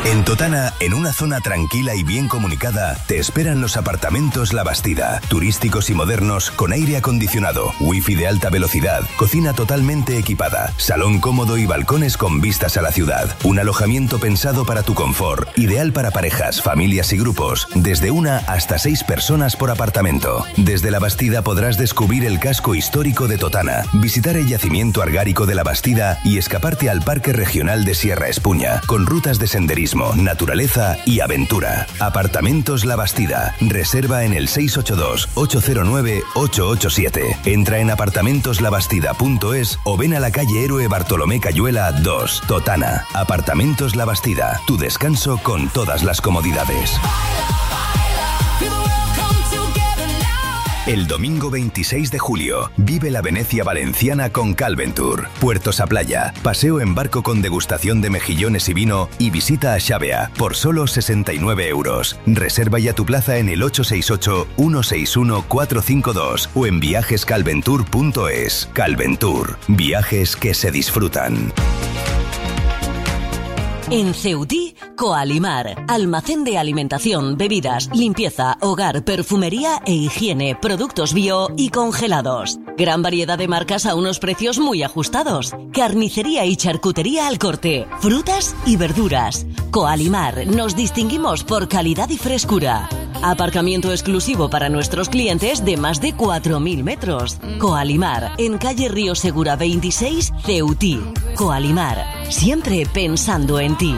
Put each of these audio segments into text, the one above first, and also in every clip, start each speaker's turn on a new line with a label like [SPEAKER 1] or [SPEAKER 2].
[SPEAKER 1] En Totana, en una zona tranquila y bien comunicada, te esperan los apartamentos La Bastida, turísticos y modernos con aire acondicionado, wifi de alta velocidad, cocina totalmente equipada, salón cómodo y balcones con vistas a la ciudad. Un alojamiento pensado para tu confort, ideal para parejas, familias y grupos, desde 1 hasta 6 personas por apartamento. Desde La Bastida podrás descubrir el casco histórico de Totana, visitar el yacimiento argárico de La Bastida y escaparte al Parque Regional de Sierra Espuña, con rutas de senderismo, naturaleza y aventura. Apartamentos La Bastida. Reserva en el 682-809-887. Entra en apartamentoslabastida.es o ven a la calle Héroe Bartolomé Cayuela 2, Totana. Apartamentos La Bastida. Tu descanso con todas las comodidades. El domingo 26 de julio, vive la Venecia valenciana con Calventur. Puertos a playa, paseo en barco con degustación de mejillones y vino y visita a Xavea por solo 69 euros. Reserva ya tu plaza en el 868-161-452 o en viajescalventur.es. Calventur, viajes que se disfrutan.
[SPEAKER 2] En Ceutí, Coalimar, almacén de alimentación, bebidas, limpieza, hogar, perfumería e higiene, productos bio y congelados. Gran variedad de marcas a unos precios muy ajustados. Carnicería y charcutería al corte, frutas y verduras. Coalimar, nos distinguimos por calidad y frescura. Aparcamiento exclusivo para nuestros clientes de más de 4.000 metros. Coalimar, en calle Río Segura 26, Ceutí. Coalimar, siempre pensando en ti.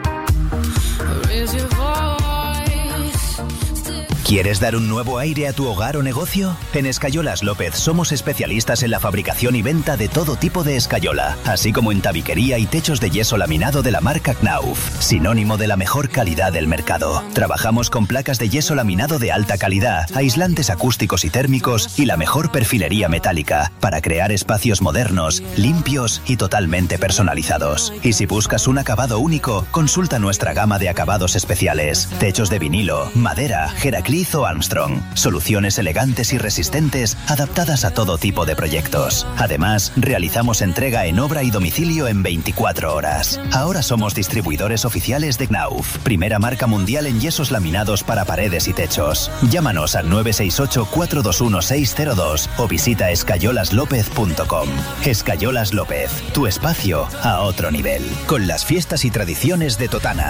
[SPEAKER 3] ¿Quieres dar un nuevo aire a tu hogar o negocio? En Escayolas López somos especialistas en la fabricación y venta de todo tipo de escayola, así como en tabiquería y techos de yeso laminado de la marca Knauf, sinónimo de la mejor calidad del mercado. Trabajamos con placas de yeso laminado de alta calidad, aislantes acústicos y térmicos y la mejor perfilería metálica para crear espacios modernos, limpios y totalmente personalizados. Y si buscas un acabado único, consulta nuestra gama de acabados especiales, techos de vinilo, madera, Heracliz o Armstrong. Soluciones elegantes y resistentes adaptadas a todo tipo de proyectos. Además, realizamos entrega en obra y domicilio en 24 horas. Ahora somos distribuidores oficiales de Knauf, primera marca mundial en yesos laminados para paredes y techos. Llámanos al 968-421-602 o visita escayolaslopez.com. Escayolas López, tu espacio a otro nivel. Con las fiestas y tradiciones de Totana.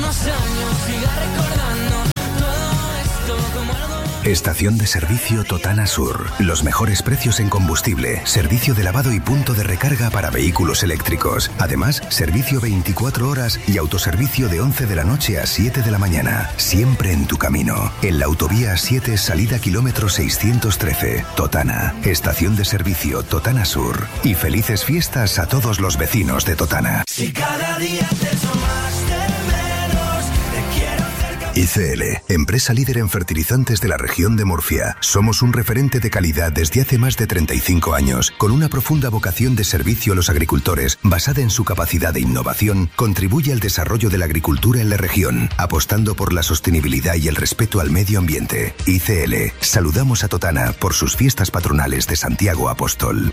[SPEAKER 1] Estación de servicio Totana Sur. Los mejores precios en combustible, servicio de lavado y punto de recarga para vehículos eléctricos. Además, servicio 24 horas y autoservicio de 11 de la noche a 7 de la mañana. Siempre en tu camino. En la autovía 7, salida kilómetro 613. Totana. Estación de servicio Totana Sur. Y felices fiestas a todos los vecinos de Totana.
[SPEAKER 4] Si cada día te echo más de menos, te quiero cerca.
[SPEAKER 1] ICL, empresa líder en fertilizantes de la región de Murcia. Somos un referente de calidad desde hace más de 35 años, con una profunda vocación de servicio a los agricultores, basada en su capacidad de innovación, contribuye al desarrollo de la agricultura en la región, apostando por la sostenibilidad y el respeto al medio ambiente. ICL, saludamos a Totana por sus fiestas patronales de Santiago Apóstol.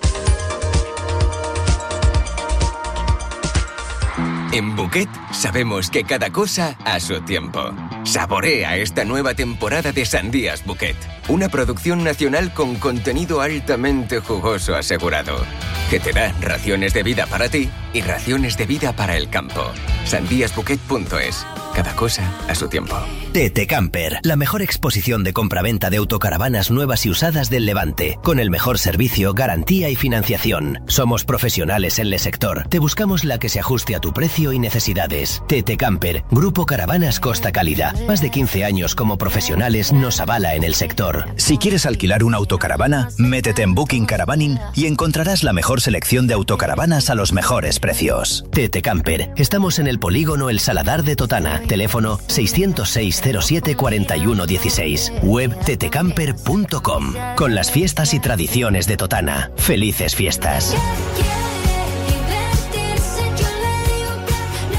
[SPEAKER 5] En Bouquet sabemos que cada cosa a su tiempo. Saborea esta nueva temporada de Sandías Bouquet, una producción nacional con contenido altamente jugoso asegurado, que te da raciones de vida para ti y raciones de vida para el campo. Sandíasbouquet.es. Cada cosa a su tiempo.
[SPEAKER 3] TT Camper, la mejor exposición de compraventa de autocaravanas nuevas y usadas del Levante, con el mejor servicio, garantía y financiación. Somos profesionales en el sector. Te buscamos la que se ajuste a tu precio y necesidades. TT Camper, Grupo Caravanas Costa Cálida. Más de 15 años como profesionales nos avala en el sector.
[SPEAKER 6] Si quieres alquilar una autocaravana, métete en Booking Caravaning y encontrarás la mejor selección de autocaravanas a los mejores precios.
[SPEAKER 3] TT Camper, estamos en el polígono El Saladar de Totana. Teléfono 606-07-4116. Web ttcamper.com. Con las fiestas y tradiciones de Totana. Felices fiestas.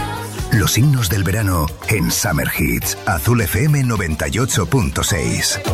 [SPEAKER 1] Los himnos del verano en Summer Hits. Azul FM 98.6.